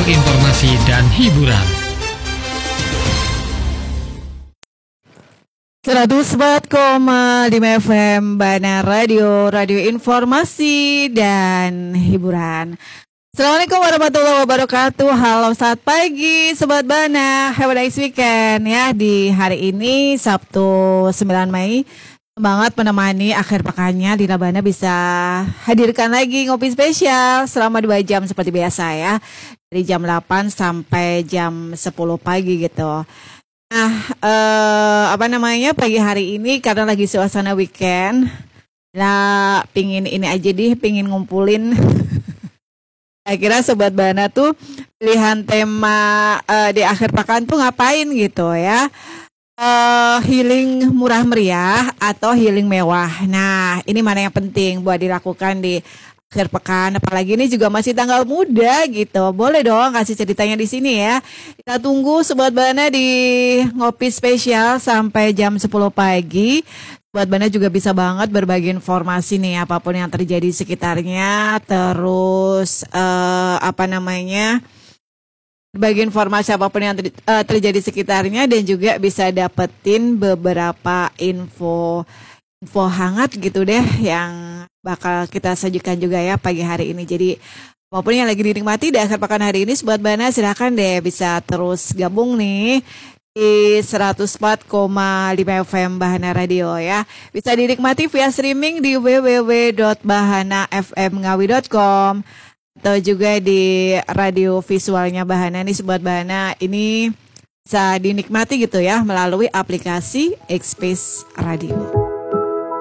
informasi dan hiburan. 104,5 FM Bana Radio, radio informasi dan hiburan. Assalamualaikum warahmatullahi wabarakatuh. Halo, selamat pagi Sobat Bana. Have a nice weekend ya. Di hari ini Sabtu 9 Mei, semangat menemani akhir pekannya. Dina Bana bisa hadirkan lagi ngopi spesial selama 2 jam seperti biasa ya. Dari jam 8 sampai jam 10 pagi gitu. Nah, pagi hari ini karena lagi suasana weekend, lah pingin ini aja deh, pingin ngumpulin. Kira Sobat Bana tuh pilihan tema di akhir pekan tuh ngapain gitu ya? Healing murah meriah atau healing mewah. Nah, ini mana yang penting buat dilakukan di akhir pekan, apalagi ini juga masih tanggal muda gitu. Boleh dong kasih ceritanya di sini ya. Kita tunggu Sobat Bana di ngopi spesial sampai jam 10 pagi. Sobat Bana juga bisa banget berbagi informasi nih apapun yang terjadi di sekitarnya. Terus berbagi informasi apapun yang terjadi di sekitarnya, dan juga bisa dapetin beberapa info hangat gitu deh yang bakal kita sajikan juga ya pagi hari ini. Jadi apapun yang lagi dinikmati di akhir pekan hari ini, Sobat Bana silakan deh bisa terus gabung nih di 104,5 FM Bahana Radio ya. Bisa dinikmati via streaming di www.bahanafmngawi.com atau juga di radio visualnya Bahana nih Sobat Bana. Ini bisa dinikmati gitu ya melalui aplikasi Express Radio.